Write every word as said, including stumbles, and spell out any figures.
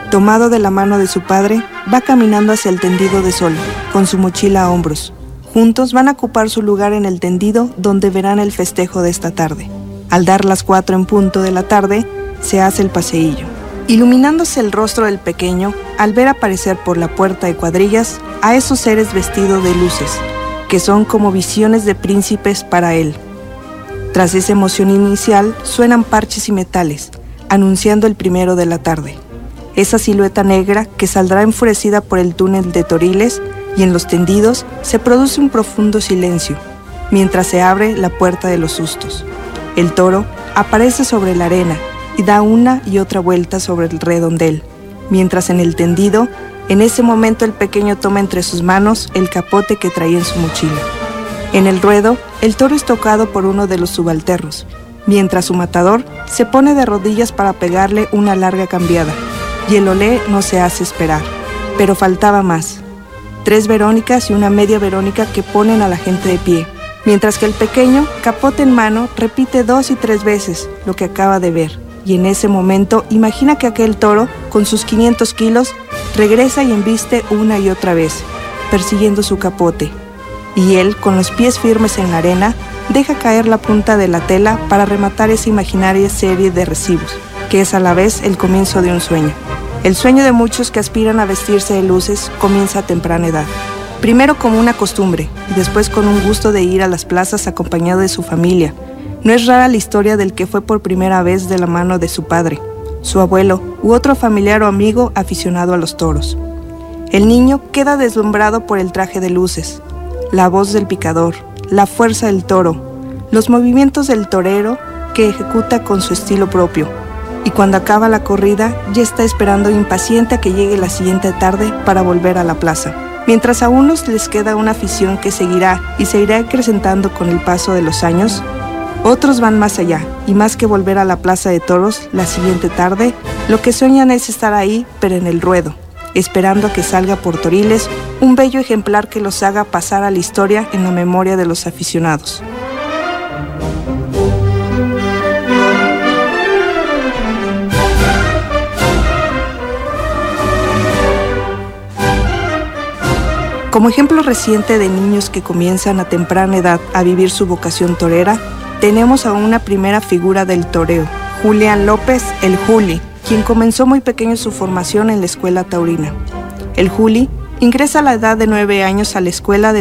Tomado de la mano de su padre, va caminando hacia el tendido de sol, con su mochila a hombros. Juntos van a ocupar su lugar en el tendido donde verán el festejo de esta tarde. Al dar las cuatro en punto de la tarde, se hace el paseillo. Iluminándose el rostro del pequeño, al ver aparecer por la puerta de cuadrillas a esos seres vestidos de luces, que son como visiones de príncipes para él. Tras esa emoción inicial, suenan parches y metales, anunciando el primero de la tarde. Esa silueta negra que saldrá enfurecida por el túnel de Toriles, y en los tendidos se produce un profundo silencio, mientras se abre la puerta de los sustos. El toro aparece sobre la arena y da una y otra vuelta sobre el redondel, mientras en el tendido, en ese momento el pequeño toma entre sus manos el capote que traía en su mochila. En el ruedo, el toro es tocado por uno de los subalternos, mientras su matador se pone de rodillas para pegarle una larga cambiada, y el olé no se hace esperar. Pero faltaba más. Tres Verónicas y una media Verónica que ponen a la gente de pie, mientras que el pequeño, capote en mano, repite dos y tres veces lo que acaba de ver, y en ese momento imagina que aquel toro, con sus quinientos kilos, regresa y embiste una y otra vez, persiguiendo su capote, y él, con los pies firmes en la arena, deja caer la punta de la tela para rematar esa imaginaria serie de recibos, que es a la vez el comienzo de un sueño. El sueño de muchos que aspiran a vestirse de luces comienza a temprana edad. Primero como una costumbre, y después con un gusto de ir a las plazas acompañado de su familia. No es rara la historia del que fue por primera vez de la mano de su padre, su abuelo u otro familiar o amigo aficionado a los toros. El niño queda deslumbrado por el traje de luces, la voz del picador, la fuerza del toro, los movimientos del torero que ejecuta con su estilo propio. Y cuando acaba la corrida, ya está esperando impaciente a que llegue la siguiente tarde para volver a la plaza. Mientras a unos les queda una afición que seguirá y se irá acrecentando con el paso de los años, otros van más allá, y más que volver a la plaza de toros la siguiente tarde, lo que sueñan es estar ahí, pero en el ruedo, esperando a que salga por Toriles un bello ejemplar que los haga pasar a la historia en la memoria de los aficionados. Como ejemplo reciente de niños que comienzan a temprana edad a vivir su vocación torera, tenemos a una primera figura del toreo, Julián López, el Juli, quien comenzó muy pequeño su formación en la escuela taurina. El Juli ingresa a la edad de nueve años a la escuela de